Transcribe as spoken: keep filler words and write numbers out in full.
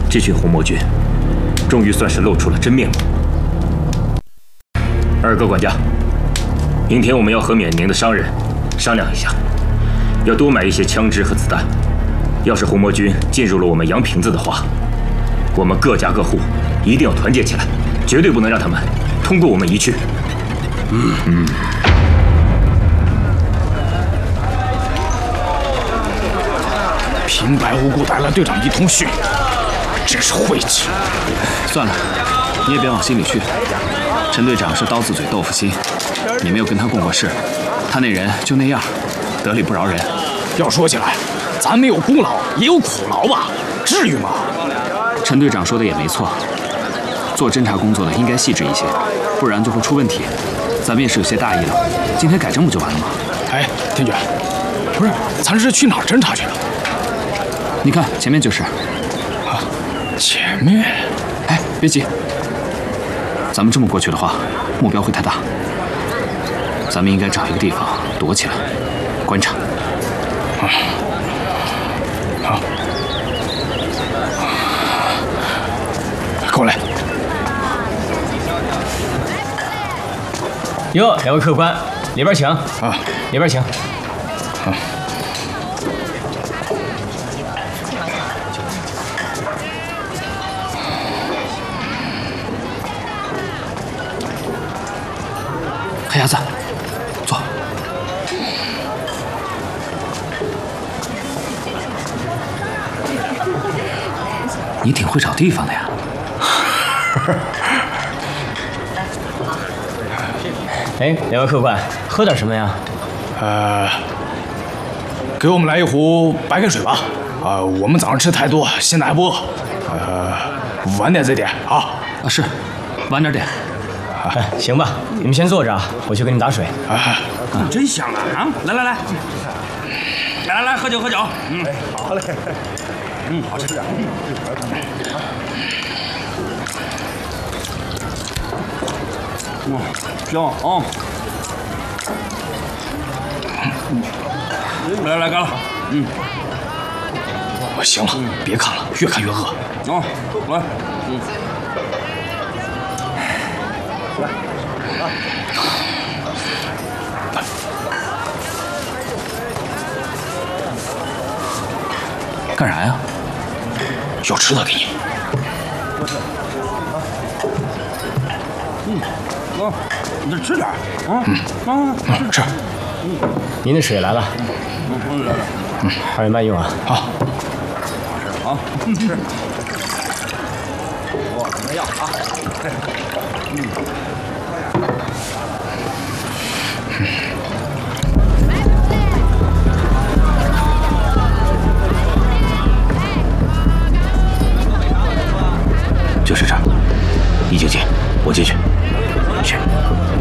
这群红魔军终于算是露出了真面目。二哥管家，明天我们要和缅宁的商人商量一下，要多买一些枪支和子弹。要是红魔军进入了我们洋瓶子的话，我们各家各户一定要团结起来，绝对不能让他们通过我们一去。嗯嗯。 平白无故带了队长一通训，真是晦气。 算了，你也别往心里去。陈队长是刀子嘴豆腐心，你没有跟他共过事，他那人就那样，得理不饶人。 要说起来，咱没有功劳也有苦劳吧？至于吗？ 陈队长说的也没错，做侦查工作的应该细致一些，不然就会出问题。咱们也是有些大意了，今天改正不就完了吗？ 哎，天爵，不是，咱是去哪儿侦查去了？ 你看前面就是。 啊，前面？ 哎，别急，咱们这么过去的话，目标会太大。咱们应该找一个地方躲起来，观察。 啊，好，过来。 哟，两位客官，里边请。 啊， 里边请。 啊。 黑鸭子，坐。你挺会找地方的呀。 哎，两位客官，喝点什么呀？ 呃，给我们来一壶白开水吧。啊、呃，我们早上吃太多，现在还不饿。呃，晚点再点啊。 啊，是，晚点点。 哎，行吧，你们先坐着啊，我去给你们打水。 啊， 嗯、真香啊！啊，来来来，来来来，喝酒喝酒。嗯，好嘞。嗯，好吃点。嗯，香啊。嗯，来来干了。嗯。 行了，别看了，越看越饿。 啊，来。嗯。来。 干啥呀？ 有吃的给你。 嗯，啊，你这吃点啊。 嗯，啊，吃。 您的水来了。 嗯，来了。 嗯，二位慢用啊。 好。 好，吃。哇，怎么样啊？嗯。 就是这儿，一九姐，我进去。去。